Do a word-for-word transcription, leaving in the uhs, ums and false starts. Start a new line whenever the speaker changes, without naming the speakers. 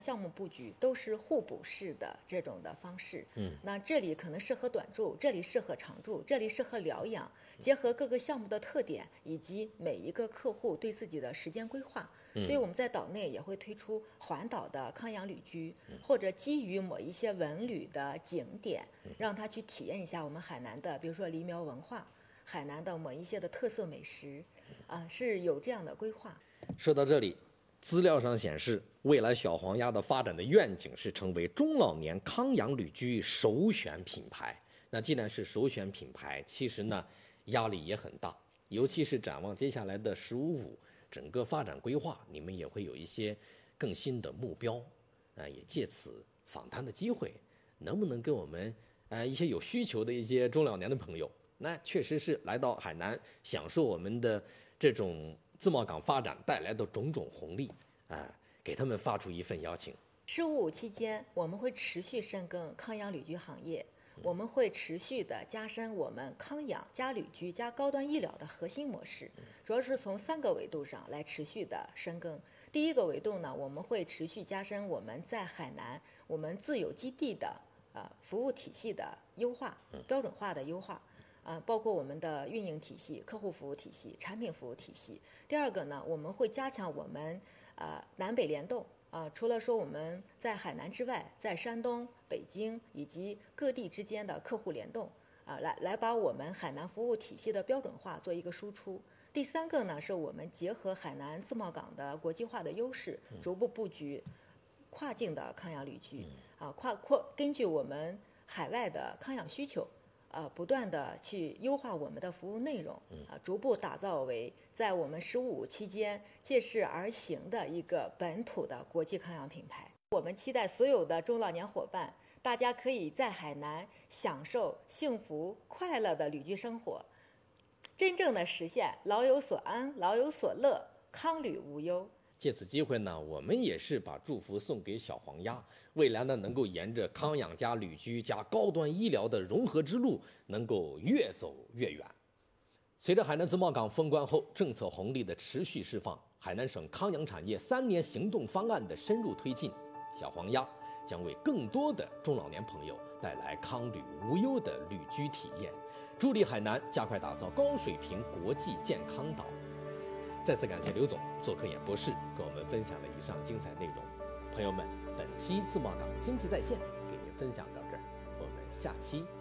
项目布局都是互补式的这种的方式，
嗯，
那这里可能适合短住，这里适合长住，这里适合疗养，结合各个项目的特点以及每一个客户对自己的时间规划，
嗯
所以我们在岛内也会推出环岛的康养旅居，或者基于某一些文旅的景点，让他去体验一下我们海南的，比如说黎苗文化，海南的某一些的特色美食，啊、是有这样的规划。
说到这里，资料上显示，未来小黄鸭的发展的愿景是成为中老年康养旅居首选品牌。那既然是首选品牌，其实呢压力也很大，尤其是展望接下来的“十五五”整个发展规划，你们也会有一些更新的目标。呃，也借此访谈的机会，能不能跟我们呃一些有需求的一些中老年的朋友，那确实是来到海南享受我们的这种自贸港发展带来的种种红利啊、呃，给他们发出一份邀请。
十五五期间，我们会持续深耕康养旅居行业，我们会持续的加深我们康养加旅居加高端医疗的核心模式，主要是从三个维度上来持续的深耕。第一个维度呢，我们会持续加深我们在海南我们自有基地的呃服务体系的优化、标准化的优化。啊、呃，包括我们的运营体系、客户服务体系、产品服务体系。第二个呢，我们会加强我们呃南北联动。啊、呃，除了说我们在海南之外，在山东、北京以及各地之间的客户联动，啊、呃，来来把我们海南服务体系的标准化做一个输出。第三个呢，是我们结合海南自贸港的国际化的优势，逐步布局跨境的康养旅居，啊，跨扩根据我们海外的康养需求。呃，不断的去优化我们的服务内容，啊，逐步打造为在我们“十五五”期间借势而行的一个本土的国际康养品牌。我们期待所有的中老年伙伴，大家可以在海南享受幸福快乐的旅居生活，真正的实现老有所安、老有所乐、康旅无忧。
借此机会呢，我们也是把祝福送给小黄鸭，未来呢能够沿着康养加旅居加高端医疗的融合之路，能够越走越远。随着海南自贸港封关后政策红利的持续释放，海南省康养产业三年行动方案的深入推进，小黄鸭将为更多的中老年朋友带来康旅无忧的旅居体验，助力海南加快打造高水平国际健康岛。再次感谢刘总做客演播室，跟我们分享了以上精彩内容。朋友们，本期自贸港经济在线给您分享到这儿，我们下期